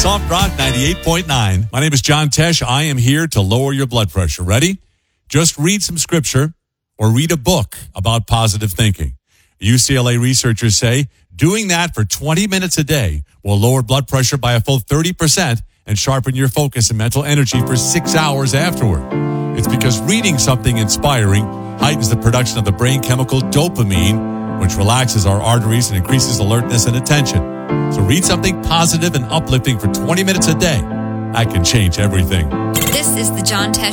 Soft Rock 98.9. My name is John Tesh. I am here to lower your blood pressure. Ready? Just read some scripture or read a book about positive thinking. UCLA researchers say doing that for 20 minutes a day will lower blood pressure by a full 30% and sharpen your focus and mental energy for 6 hours afterward. It's because reading something inspiring heightens the production of the brain chemical dopamine, which relaxes our arteries and increases alertness and attention. So read something positive and uplifting for 20 minutes a day. That can change everything. This is the John Tesh